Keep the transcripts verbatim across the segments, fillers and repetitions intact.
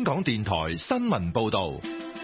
港電台新聞報道。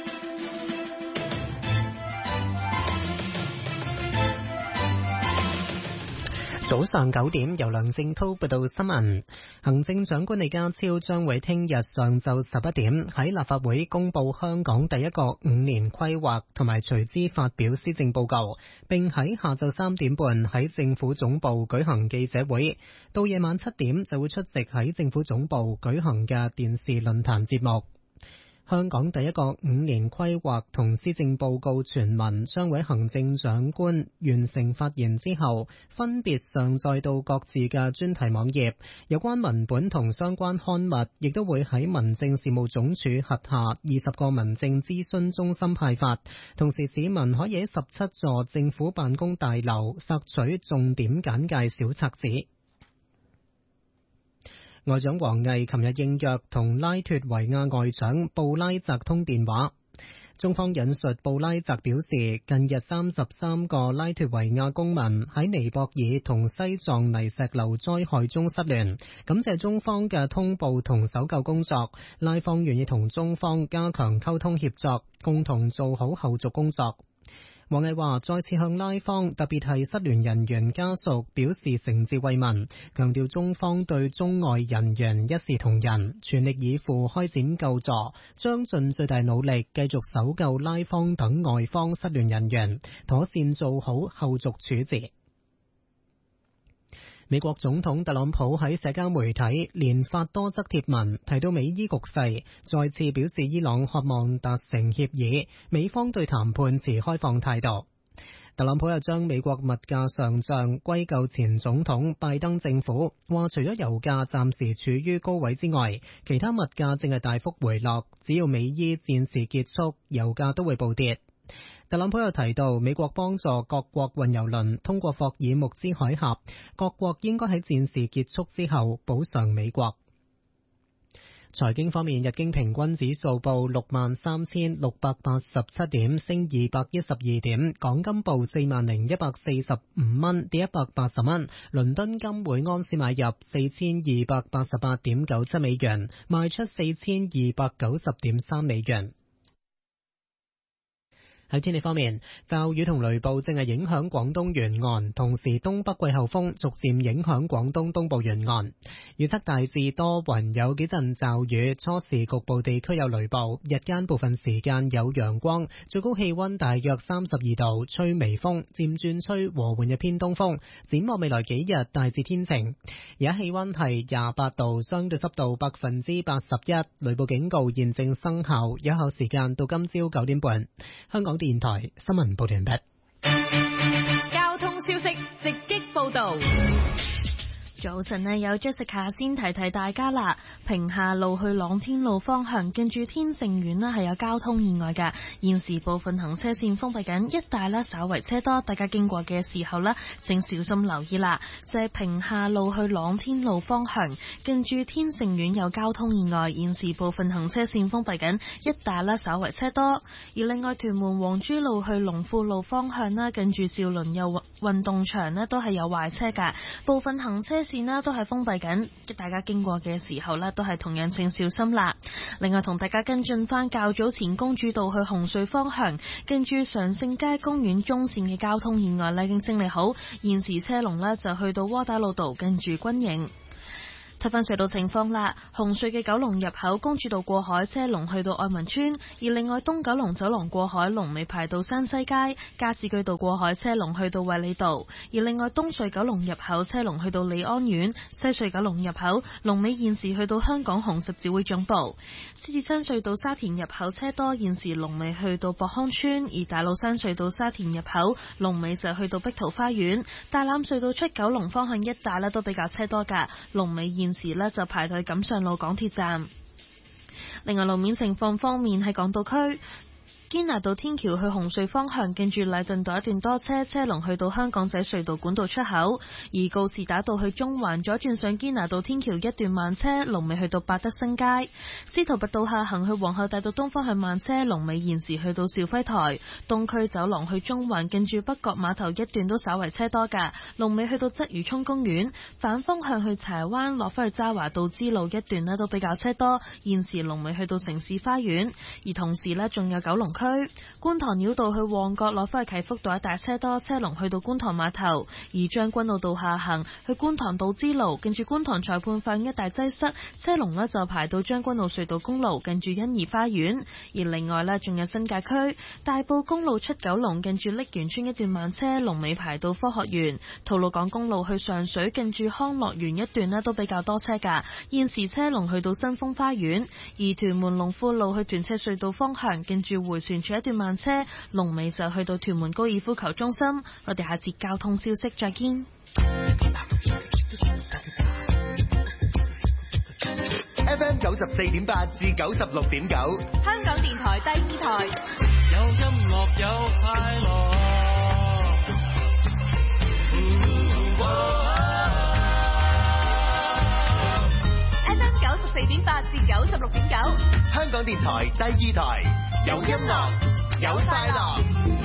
早上九點，由梁正濤報道新聞。行政長官李家超將會聽日上晝十一點喺立法會公布香港第一個五年規劃，同埋隨之發表施政報告，並喺下晝三點半喺政府總部舉行記者會。到夜晚七點就會出席喺政府總部舉行嘅電視論壇節目。香港第一個五年規劃同施政報告全文將會行政長官完成發言之後，分別上載到各自嘅專題網頁。有關文本同相關刊物亦都會喺民政事務總署轄下二十個民政諮詢中心派發。同時，市民可以喺十七座政府辦公大樓索取重點簡介小冊子。外長王毅琴日應約同拉脫維亞外長布拉澤通電話。中方引述布拉澤表示，近日三十三個拉脫維亞公民喺尼泊爾同西藏泥石流災害中失聯，感謝中方嘅通報同搜救工作，拉方願意同中方加強溝通協作，共同做好後續工作。王毅話再次向拉方，特別係失聯人員家屬表示誠摯慰問，強調中方對中外人員一視同仁，全力以赴開展救助，將盡最大努力繼續搜救拉方等外方失聯人員，妥善做好後續處置。美國總統特朗普喺社交媒體連發多則貼文，提到美伊局勢，再次表示伊朗渴望達成協議，美方對談判持開放態度。特朗普又將美國物價上漲歸咎前總統拜登政府，話除咗油價暫時處於高位之外，其他物價正係大幅回落，只要美伊戰事結束，油價都會暴跌。特朗普又提到，美國幫助各國運油輪通過霍爾木茲海峽，各國應該喺戰事結束之後補償美國。財經方面，日經平均指數報六萬三千六百八十七點，升二百一十二點。港金報四萬零一百四十五蚊，跌一百八十蚊。倫敦金每安士買入四千二百八十八點九七美元，賣出四千二百九十點三美元。喺天氣方面，驟雨同雷暴正係影響廣東沿岸，同時東北季候風逐漸影響廣東東部沿岸。預測大致多雲，有幾陣驟雨，初時局部地區有雷暴，日間部分時間有陽光，最高氣溫大約三十二度，吹微風，漸轉吹和緩嘅偏東風。展望未來幾日大致天晴，而家氣溫係廿八度，相對濕度百分之八十一，雷暴警告現正生效，有效時間到今朝九點半。香港電台新聞報道完畢。 交通消息直擊報道。早晨呢，有 Jessica 先提提大家啦。屏廈路去朗天路方向，近住天盛苑呢係有交通意外嘅，現時部分行車線封閉緊，一帶呢稍為車多，大家經過嘅時候呢請小心留意啦。就係屏廈路去朗天路方向，近住天盛苑有交通意外，現時部分行車線封閉緊，一帶呢稍為車多。而另外屯門黃珠路去龍富路方向呢，近住兆麟又運動場呢都係有壞車㗎，部分行車線啦都係封閉緊，大家經過嘅時候咧都係同樣請小心啦。另外同大家跟進翻較早前公主道去紅隧方向，跟住常盛街公園中線嘅交通意外咧已經清理好，現時車龍咧就去到窩打老道跟住軍營。睇翻隧道情況啦，紅隧嘅九龍入口公主道過海車龍去到愛民村，而另外東九龍走廊過海龍尾排到山西街，加士居道過海車龍去到衛理道，而另外東隧九龍入口車龍去到利安苑，西隧九龍入口龍尾現時去到香港紅十字會總部，獅子山隧道沙田入口車多，現時龍尾去到博康村，而大老山隧道沙田入口龍尾就去到碧桃花園，大欖隧道出九龍方向一帶咧都比較車多噶，龍尾現時呢就排隊錦上路港鐵站。另外路面情況方面，喺港島區堅拿道天橋去紅隧方向，近住禮頓道一段多車，車龍去到香港仔隧道管道出口；而告士打道去中環左轉上堅拿道天橋一段慢車，龍尾去到百德新街；司徒拔道下行去皇后大道東方向慢車，龍尾現時去到肇輝台；東區走廊去中環，近住北角碼頭一段都稍為車多㗎，龍尾去到鰂魚涌公園；反方向去柴灣落返去渣華道支路一段呢都比較車多，現時龍尾去到城市花園。而同時呢，仲有九龍區觀塘繞道去旺角落返去啟福道一帶車多，車龍去到觀塘碼頭；而將軍澳道下行去觀塘道支路，近住觀塘裁判法院一帶擠塞，車龍呢就排到將軍澳隧道公路，近住欣怡花園。而另外呢，仲有新界區大埔公路出九龍，近住瀝源村一段慢車，龍尾排到科學園；吐露港公路去上水，近住康樂園一段呢都比較多車㗎，現時車龍去到新豐花園。而屯門龍富路去屯赤隧道方向，近住迴旋處一段慢車，龍尾就去到屯門高爾夫球中心。我哋下節交通消息再見。 F M 九十四點八至九十六點九， 香港電台第二台， 有音樂有快樂。 F M 九十四點八至九十六點九， 香港電台第二台，有音樂有快樂。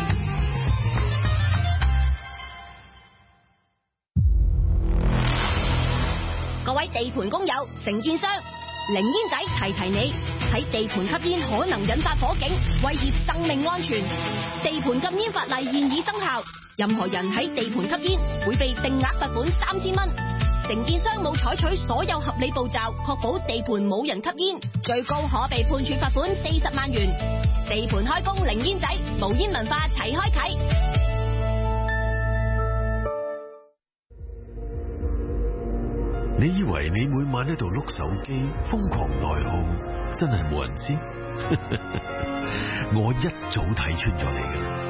各位地盤工友、承建商，零煙仔提提你，喺地盤吸煙可能引發火警，威脅生命安全。地盤禁煙法例現已生效，任何人喺地盤吸煙會被定額罰款三千蚊。承建商冇採取所有合理步驟，確保地盤冇人吸煙，最高可被判處罰款四十萬元。地盤開工零煙仔，無煙文化齊開啟。 你以為你每晚喺度碌手機瘋狂內耗，真係冇人知？我一早睇穿咗你嘅。